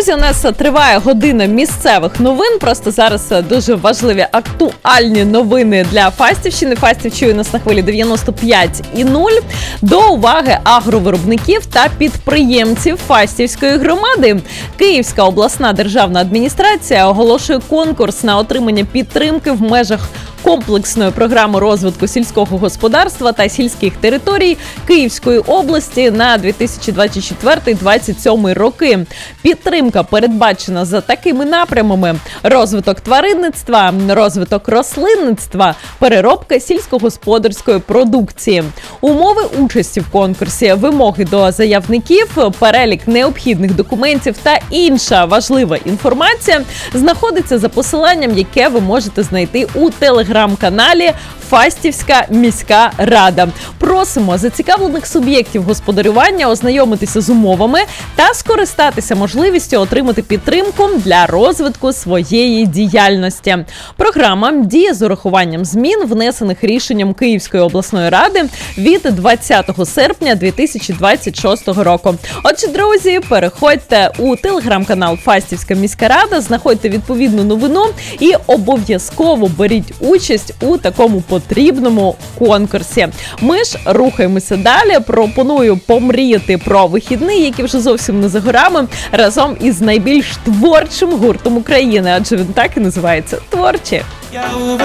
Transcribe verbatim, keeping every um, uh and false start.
Друзі, у нас триває година місцевих новин. Просто зараз дуже важливі актуальні новини для Фастівщини. Фастів чує нас на хвилі дев'яносто п'ять і нуль. До уваги агровиробників та підприємців Фастівської громади. Київська обласна державна адміністрація оголошує конкурс на отримання підтримки в межах комплексної програми розвитку сільського господарства та сільських територій Київської області на дві тисячі двадцять четвертий - двадцять сьомий роки. Підтримка передбачена за такими напрямами: розвиток тваринництва, розвиток рослинництва, переробка сільськогосподарської продукції. Умови участі в конкурсі, вимоги до заявників, перелік необхідних документів та інша важлива інформація знаходиться за посиланням, яке ви можете знайти у телеграм-каналі Фастівська міська рада. Просимо зацікавлених суб'єктів господарювання ознайомитися з умовами та скористатися можливістю отримати підтримку для розвитку своєї діяльності. Програма діє з урахуванням змін, внесених рішенням Київської обласної ради від двадцятого серпня дві тисячі двадцять шостого року. Отже, друзі, переходьте у телеграм-канал Фастівська міська рада, знаходьте відповідну новину і обов'язково беріть участь у такому потрібному конкурсі. Ми ж рухаємося далі. Пропоную помріяти про вихідний, які вже зовсім не за горами, разом із найбільш творчим гуртом України, адже він так і називається – «Творчі». Я